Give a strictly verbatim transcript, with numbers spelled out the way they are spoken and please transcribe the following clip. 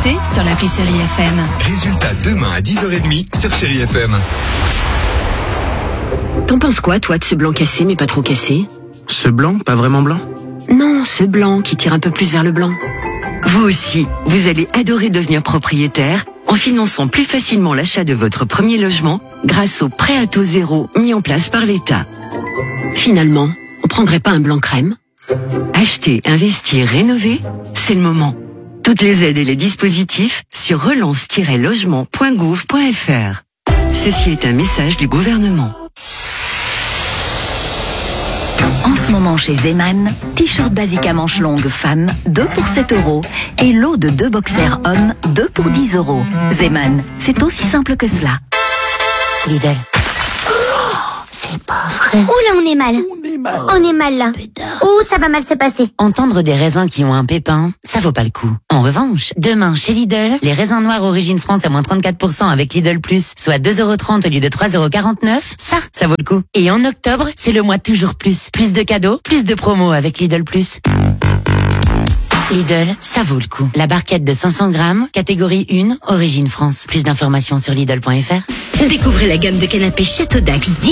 écoutez sur l'appli Chérie F M. Résultat demain à dix heures trente sur Chérie F M. T'en penses quoi, toi, de ce blanc cassé, mais pas trop cassé? Ce blanc, pas vraiment blanc? Non, ce blanc qui tire un peu plus vers le blanc. Vous aussi, vous allez adorer devenir propriétaire en finançant plus facilement l'achat de votre premier logement grâce au prêt à taux zéro mis en place par l'État. Finalement, on prendrait pas un blanc crème? Acheter, investir, rénover, c'est le moment. Toutes les aides et les dispositifs sur relance tiret logement point gouv point f r. Ceci est un message du gouvernement. En ce moment chez Zeman, t-shirt basique à manches longues femme, deux pour sept euros. Et lot de deux boxers hommes, deux pour dix euros. Zeman, c'est aussi simple que cela. Lidl. C'est pas vrai. Ouh là, on est mal. On est mal. On est mal là. Ouh, ça va mal se passer. Entendre des raisins qui ont un pépin, ça vaut pas le coup. En revanche, demain chez Lidl, les raisins noirs origine France à moins trente-quatre pour cent avec Lidl Plus, soit deux euros trente au lieu de trois euros quarante-neuf, ça, ça vaut le coup. Et en octobre, c'est le mois toujours plus. Plus de cadeaux, plus de promos avec Lidl Plus. Lidl, ça vaut le coup. La barquette de cinq cents grammes, catégorie un, origine France. Plus d'informations sur Lidl point f r. Découvrez la gamme de canapés Château d'Axe